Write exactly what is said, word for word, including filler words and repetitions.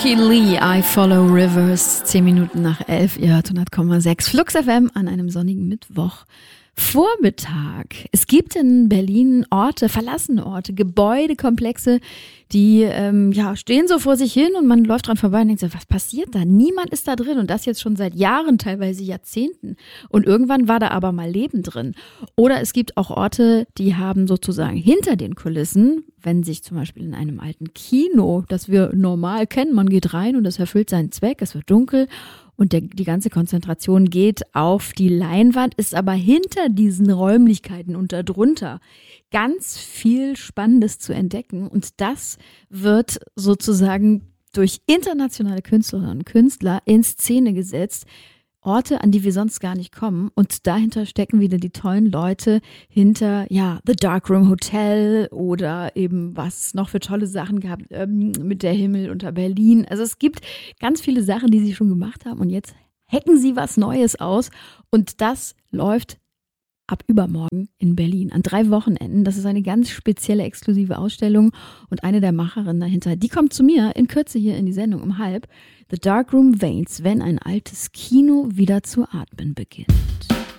Becky Lee, I Follow Rivers, zehn Minuten nach elf, ihr hört hundert Komma sechs Flux F M an einem sonnigen Mittwoch. Vormittag. Es gibt in Berlin Orte, verlassene Orte, Gebäudekomplexe, die ähm, ja stehen so vor sich hin und man läuft dran vorbei und denkt so, was passiert da? Niemand ist da drin und das jetzt schon seit Jahren, teilweise Jahrzehnten. Und irgendwann war da aber mal Leben drin. Oder es gibt auch Orte, die haben sozusagen hinter den Kulissen, wenn sich zum Beispiel in einem alten Kino, das wir normal kennen, man geht rein und es erfüllt seinen Zweck, es wird dunkel und der, die ganze Konzentration geht auf die Leinwand, ist aber hinter diesen Räumlichkeiten und darunter ganz viel Spannendes zu entdecken. Und das wird sozusagen durch internationale Künstlerinnen und Künstler in Szene gesetzt. Orte, an die wir sonst gar nicht kommen. Und dahinter stecken wieder die tollen Leute hinter, ja, The Darkroom Hotel oder eben was noch für tolle Sachen gab ähm, mit der Himmel unter Berlin. Also es gibt ganz viele Sachen, die sie schon gemacht haben und jetzt hacken sie was Neues aus und das läuft ab übermorgen in Berlin an drei Wochenenden. Das ist eine ganz spezielle, exklusive Ausstellung und eine der Macherinnen dahinter, die kommt zu mir in Kürze hier in die Sendung um halb. The Darkroom Veins, wenn ein altes Kino wieder zu atmen beginnt.